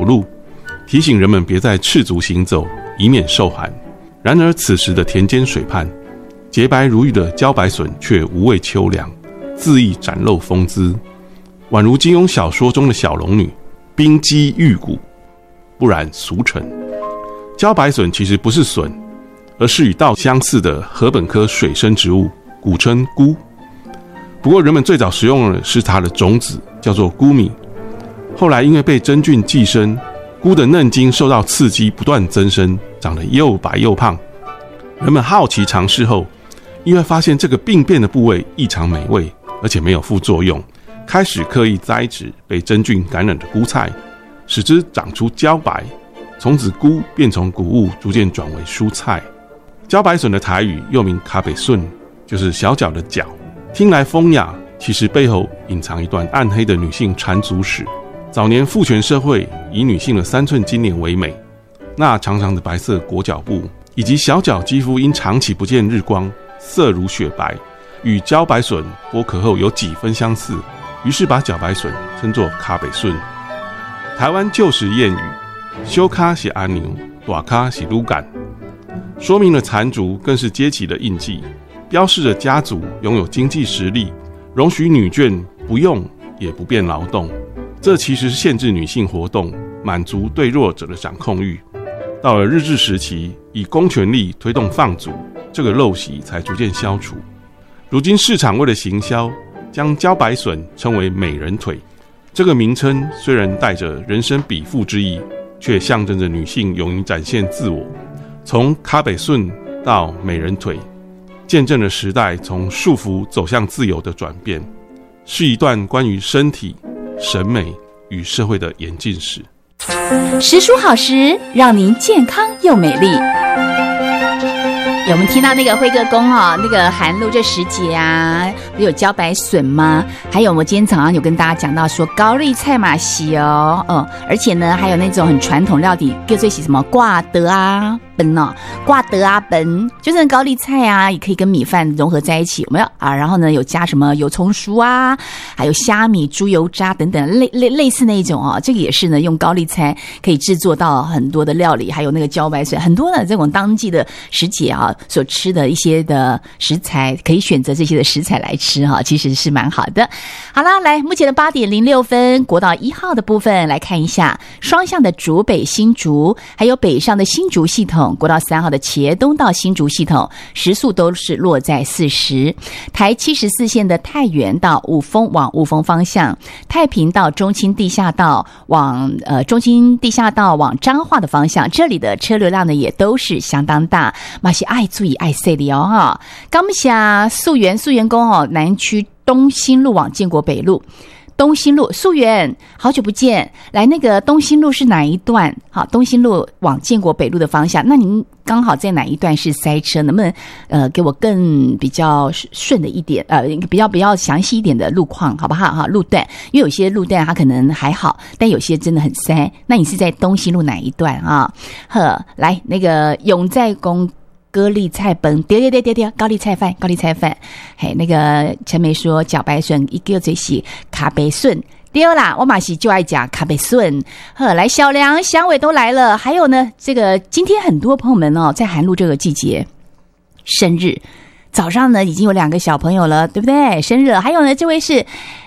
路，提醒人们别再赤足行走，以免受寒。然而此时的田间水畔，洁白如玉的茭白笋却无畏秋凉，恣意展露风姿，宛如金庸小说中的小龙女，冰肌玉骨，不染俗尘。茭白笋其实不是笋，而是与稻相似的禾本科水生植物，古称菇。不过人们最早食用的是它的种子，叫做菇米。后来因为被真菌寄生，菇的嫩茎受到刺激不断增生，长得又白又胖。人们好奇尝试后，因为发现这个病变的部位异常美味，而且没有副作用，开始刻意栽植被真菌感染的菇菜，使之长出茭白。从此菇便从谷物逐渐转为蔬菜。茭白笋的台语又名卡北笋，就是小脚的脚，听来风雅，其实背后隐藏一段暗黑的女性缠足史。早年父权社会以女性的3寸金莲为美，那长长的白色裹脚布以及小脚肌肤因长期不见日光，色如雪白，与茭白笋剥壳后有几分相似，于是把茭白笋称作卡北笋。台湾旧时谚语小卡是阿牛，大卡是鹿干，说明了缠足更是阶级的印记，标示着家族拥有经济实力，容许女眷不用也不便劳动。这其实是限制女性活动，满足对弱者的掌控欲。到了日治时期，以公权力推动放逐，这个陋习才逐渐消除。如今市场为了行销，将茭白笋称为美人腿。这个名称虽然带着人生比附之意，却象征着女性勇于展现自我。从卡北笋到美人腿，见证了时代从束缚走向自由的转变，是一段关于身体、审美与社会的演进史。 食蔬好食，让您健康又美丽。有没有听到那个辉哥公那个寒露这时节啊，不有茭白笋吗？还有我今天早上有跟大家讲到说高丽菜嘛洗而且呢还有那种很传统料理，叫做什么挂德啊本挂德啊本，就是高丽菜啊，也可以跟米饭融合在一起，有没有啊？然后呢有加什么油葱酥啊，还有虾米、猪油渣等等类似那一种这个也是呢用高丽菜可以制作到很多的料理，还有那个茭白笋，很多的这种当季的时节所吃的一些的食材，可以选择这些的食材来吃其实是蛮好的。好啦，来目前的8点06分，国道1号的部分来看一下，双向的竹北新竹，还有北上的新竹系统，国道3号的茄东到新竹系统，时速都是落在40。台74线的太原到五峰往五峰方向，太平到中清地下道往中清地下道往彰化的方向，这里的车流量呢也都是相当大，嘛是爱注意爱塞的刚下溯源宫南区东兴路往建国北路。东兴路，溯源，好久不见。来，那个东兴路是哪一段？好，东兴路往建国北路的方向，那您刚好在哪一段是塞车？能不能给我更比较顺的一点，比较详细一点的路况，好不好？路段，因为有些路段它可能还好，但有些真的很塞。那你是在东兴路哪一段啊？来，那个永在宫。高丽菜饭，对，高丽菜饭，嘿，那个陈梅说茭白笋一个就是卡北笋，对啦，我嘛是就爱讲卡北笋。来，小梁、祥伟都来了，还有呢，这个今天很多朋友们在寒露这个季节生日，早上呢已经有2个小朋友了，对不对？生日了，还有呢，这位是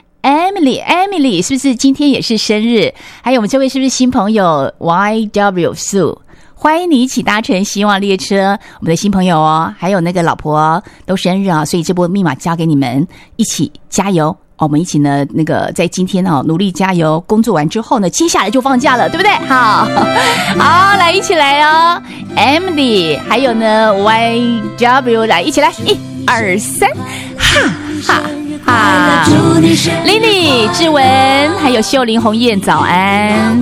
Emily 是不是今天也是生日？还有我们这位是不是新朋友 YW Sue？欢迎你一起搭乘希望列车，我们的新朋友还有那个老婆都生日所以这波密码交给你们，一起加油我们一起呢那个在今天努力加油，工作完之后呢接下来就放假了，对不对？好，来一起来Emily 还有呢 YW 来一起来1、2、3，哈，Lily、志文还有秀玲、鸿雁早安。